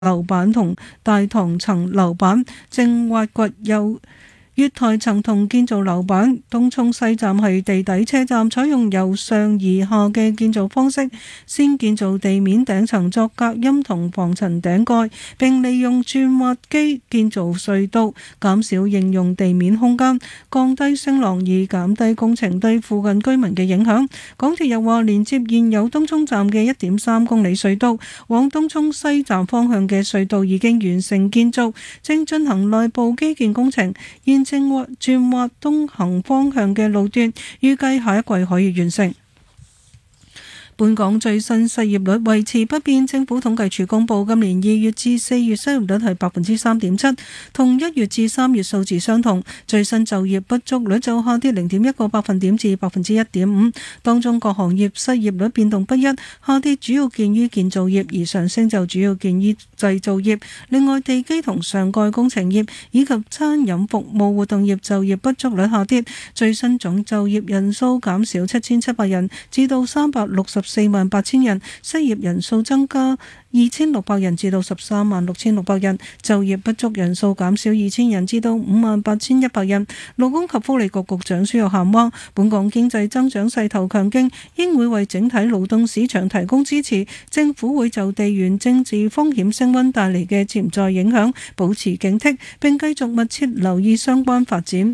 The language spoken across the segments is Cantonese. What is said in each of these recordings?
樓板同大堂層樓板，正挖掘月台層同建造樓板。東涌西站係地底車站，採用由上而下嘅建造方式，先建造地面頂層作隔音同防塵頂蓋，並利用鑽挖機建造隧道，減少應用地面空間，降低聲浪，以減低工程對附近居民嘅影響。港鐵又話，連接現有東涌站嘅 1.3 公里隧道往東涌西站方向嘅隧道已經完成建造，正進行內部基建工程，現正鑽挖東行方向嘅路段，預計下一季可以完成。本港最新失業率維持不變，政府統計處公佈今年2月至4月失業率係 3.7%， 同1月至3月數字相同。最新就業不足率就下跌0.1個百分點至 1.5%， 當中各行業失業率變動不一，下跌主要見於建造業，而上升就主要見於製造業。另外，地基同上蓋工程業以及餐飲服務活動業就業不足率下跌，最新總就業人數減少7700人，至到3648000人，失業人數增加2600人，至到136,600人，就業不足人數減少2000人，至到58100人。勞工及福利局局長孫玉菡話，本港經濟增長勢頭強勁，應會為整體勞動市場提供支持。政府會就地緣政治風險升溫帶嚟嘅潛在影響保持警惕，並繼續密切留意相關發展。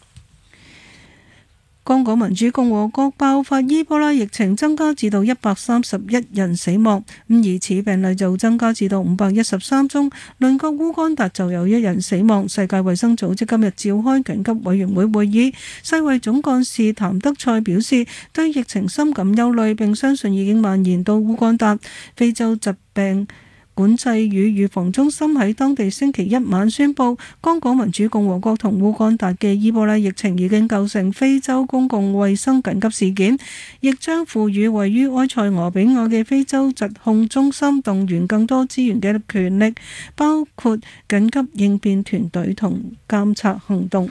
剛果民主共和國爆發伊波拉疫情，增加至到131人死亡，而此病例就增加至到513宗。鄰國烏干達就有1人死亡。世界衛生組織今日召開緊急委員會會議，世衛總幹事譚德塞表示，對疫情深感憂慮，並相信已經蔓延到烏干達。非洲疾病管制與預防中心喺當地星期一晚宣布，剛果民主共和國同烏干達嘅伊波拉疫情已經構成非洲公共衛生緊急事件，亦將賦予位於埃塞俄比亞嘅非洲疾控中心動員更多資源嘅權力，包括緊急應變團隊同監察行動。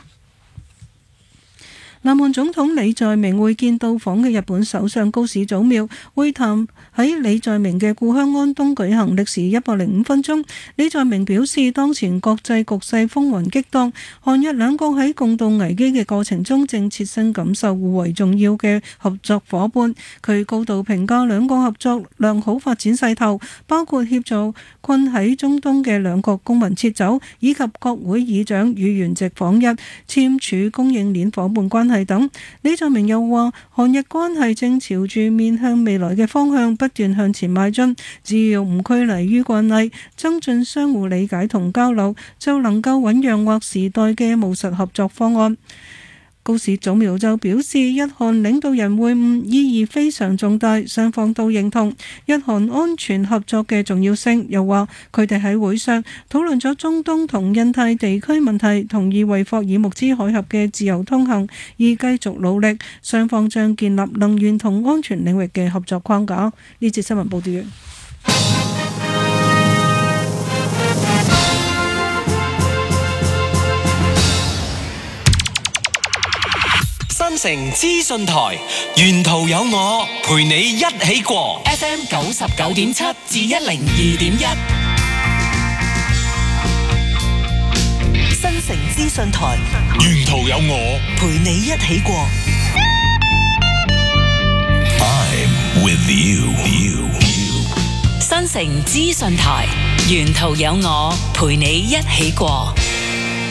南韓總統李在明會見到訪嘅日本首相高市早苗，會談喺李在明嘅故鄉安東舉行，歷時105分鐘。李在明表示，當前國際局勢風雲激盪，韓日兩國喺共度危機嘅過程中，正切身感受互為重要嘅合作夥伴。佢高度評價兩國合作良好發展勢頭，包括協助困喺中東嘅兩國公民撤走，以及國會議長與原籍訪日，簽署供應鏈夥伴關係等。李在明又話，韓日關係正朝住面向未來嘅方向不斷向前邁進，只要唔拘泥於慣例，增進相互理解同交流，就能夠醞釀劃時代嘅務實合作方案。高市早苗就表示，日韓領導人會晤意義非常重大，雙方都認同日韓安全合作嘅重要性。又話佢哋喺會上討論咗中東同印太地區問題，同意為霍爾木茲海峽嘅自由通行而繼續努力。雙方將建立能源同安全領域嘅合作框架。呢節新聞報道完。 新城資訊台，沿途有我陪你一起過 FM 99.7至102.1。 新城資訊台， 沿途有我陪你一起過。 I'm with you。 新城資訊台，沿途有我陪你一起過。